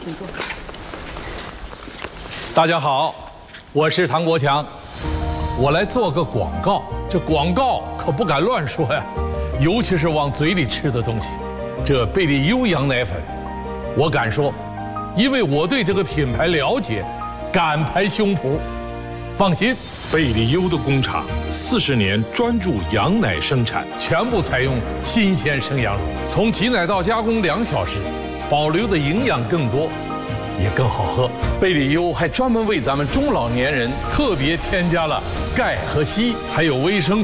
请坐。 大家好，我是唐国强，我来做个广告。这广告可不敢乱说呀，尤其是往嘴里吃的东西。这贝利优羊奶粉，我敢说，因为我对这个品牌了解，敢拍胸脯。放心， 贝利优的工厂40年专注羊奶生产， 全部采用新鲜生羊乳，从挤奶到加工2小时，保留的营养更多，也更好喝。贝利优还专门为咱们中老年人特别添加了钙和硒，还有维生素。